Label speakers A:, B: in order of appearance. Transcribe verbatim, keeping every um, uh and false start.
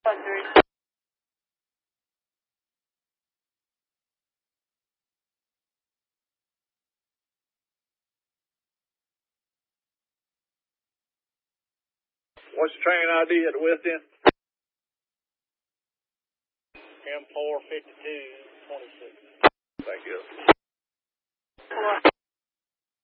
A: What's the train I D at the west end?
B: M four fifty-two twenty-six.
A: Thank you.